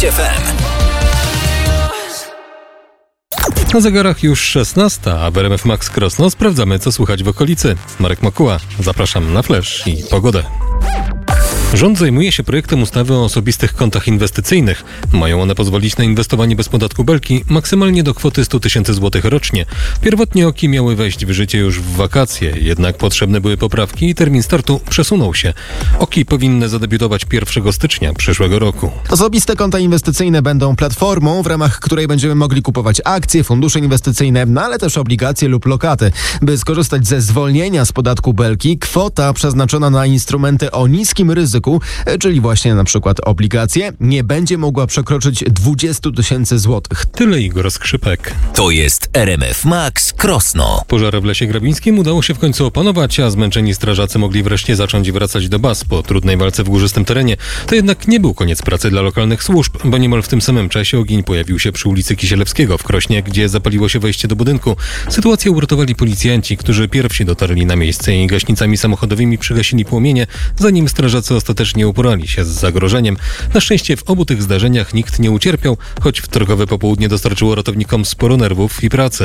FM. Na zegarach już 16, a w RMF Max Krosno sprawdzamy, co słychać w okolicy. Marek Makuła, zapraszam na flash i pogodę. Rząd zajmuje się projektem ustawy o osobistych kontach inwestycyjnych. Mają one pozwolić na inwestowanie bez podatku belki maksymalnie do kwoty 100 000 złotych rocznie. Pierwotnie OKI miały wejść w życie już w wakacje, jednak potrzebne były poprawki i termin startu przesunął się. OKI powinny zadebiutować 1 stycznia przyszłego roku. Osobiste konta inwestycyjne będą platformą, w ramach której będziemy mogli kupować akcje, fundusze inwestycyjne, ale też obligacje lub lokaty. By skorzystać ze zwolnienia z podatku belki, kwota przeznaczona na instrumenty o niskim ryzyku, czyli właśnie na przykład obligacje, nie będzie mogła przekroczyć 20 000 złotych. Tyle Igor Skrzypek. To jest RMF Max Krosno. Pożar w Lesie Grabińskim udało się w końcu opanować, a zmęczeni strażacy mogli wreszcie zacząć wracać do baz po trudnej walce w górzystym terenie. To jednak nie był koniec pracy dla lokalnych służb, bo niemal w tym samym czasie ogień pojawił się przy ulicy Kisielewskiego w Krośnie, gdzie zapaliło się wejście do budynku. Sytuację uratowali policjanci, którzy pierwsi dotarli na miejsce i gaśnicami samochodowymi przygasili płomienie, zanim strażacy ostatecznie uporali się z zagrożeniem. Na szczęście w obu tych zdarzeniach nikt nie ucierpiał, choć wtorkowe popołudnie dostarczyło ratownikom sporo nerwów i pracy.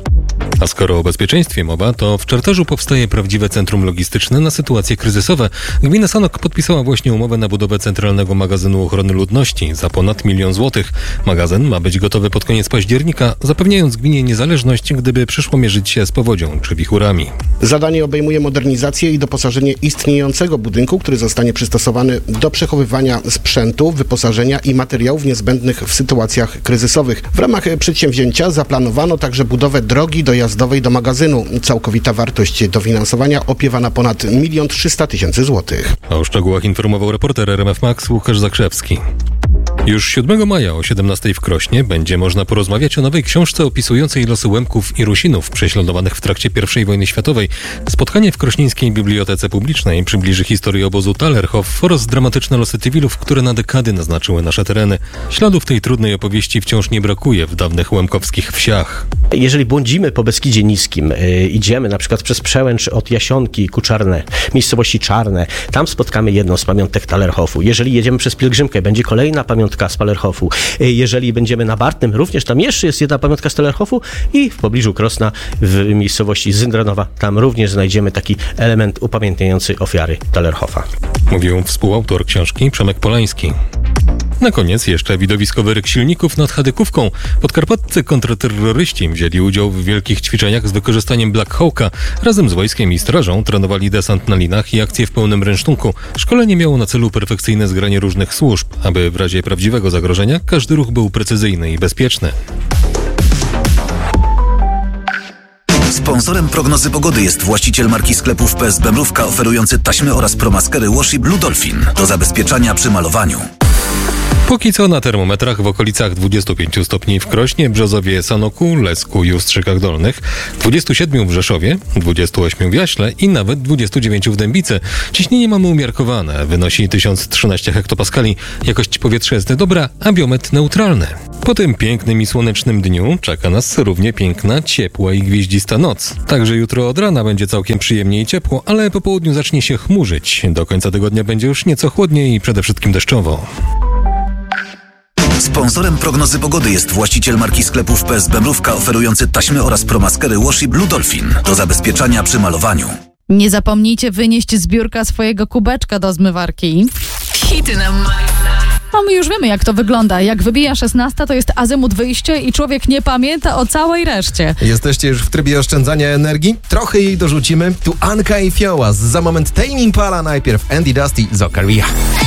A skoro o bezpieczeństwie mowa, to w Czartorzu powstaje prawdziwe centrum logistyczne na sytuacje kryzysowe. Gmina Sanok podpisała właśnie umowę na budowę centralnego magazynu ochrony ludności za ponad 1 000 000 złotych. Magazyn ma być gotowy pod koniec października, zapewniając gminie niezależność, gdyby przyszło mierzyć się z powodzią czy wichurami. Zadanie obejmuje modernizację i doposażenie istniejącego budynku, który zostanie przystosowany do przechowywania sprzętu, wyposażenia i materiałów niezbędnych w sytuacjach kryzysowych. W ramach przedsięwzięcia zaplanowano także budowę drogi dojazdowej do magazynu. Całkowita wartość dofinansowania opiewa na ponad 1 300 000 złotych. A o szczegółach informował reporter RMF Max Łukasz Zakrzewski. Już 7 maja o 17 w Krośnie będzie można porozmawiać o nowej książce opisującej losy Łemków i Rusinów prześladowanych w trakcie I wojny światowej. Spotkanie w Krośnieńskiej Bibliotece Publicznej przybliży historię obozu Tallerhof oraz dramatyczne losy cywilów, które na dekady naznaczyły nasze tereny. Śladów tej trudnej opowieści wciąż nie brakuje w dawnych łemkowskich wsiach. Jeżeli błądzimy po Beskidzie Niskim, idziemy na przykład przez przełęcz od Jasionki ku Czarne, miejscowości Czarne, tam spotkamy jedną z pamiątek Tallerhofu. Jeżeli jedziemy przez Pielgrzymkę, będzie kolejna pamiątka z Tallerhofu. Jeżeli będziemy na Bartnym, również tam jeszcze jest jedna pamiątka z Tallerhofu i w pobliżu Krosna, w miejscowości Zyndranowa, tam również znajdziemy taki element upamiętniający ofiary Tallerhofa. Mówił współautor książki Przemek Polański. Na koniec jeszcze widowiskowy ryk silników nad Chadykówką. Podkarpaccy kontrterroryści wzięli udział w wielkich ćwiczeniach z wykorzystaniem Black Hawka. Razem z wojskiem i strażą trenowali desant na linach i akcje w pełnym rynsztunku. Szkolenie miało na celu perfekcyjne zgranie różnych służb, aby w razie prawdziwego zagrożenia każdy ruch był precyzyjny i bezpieczny. Sponsorem prognozy pogody jest właściciel marki sklepów PSB Mrówka oferujący taśmy oraz promaskery Washi Blue Dolphin do zabezpieczania przy malowaniu. Póki co na termometrach w okolicach 25 stopni w Krośnie, Brzozowie, Sanoku, Lesku i Ustrzykach Dolnych, 27 w Rzeszowie, 28 w Jaśle i nawet 29 w Dębicy. Ciśnienie mamy umiarkowane, wynosi 1013 hektopaskali. Jakość powietrza jest dobra, a biometr neutralny. Po tym pięknym i słonecznym dniu czeka nas równie piękna, ciepła i gwieździsta noc. Także jutro od rana będzie całkiem przyjemnie i ciepło, ale po południu zacznie się chmurzyć. Do końca tygodnia będzie już nieco chłodniej i przede wszystkim deszczowo. Sponsorem prognozy pogody jest właściciel marki sklepów PSB Mrówka oferujący taśmy oraz promaskery Washi Blue Dolphin do zabezpieczania przy malowaniu. Nie zapomnijcie wynieść z biurka swojego kubeczka do zmywarki. Hity na No my już wiemy, jak to wygląda. Jak wybija 16, to jest azymut wyjście i człowiek nie pamięta o całej reszcie. Jesteście już w trybie oszczędzania energii? Trochę jej dorzucimy. Tu Anka i Fioła. Za moment Tame Impala, najpierw Andy Dusty z Okaria.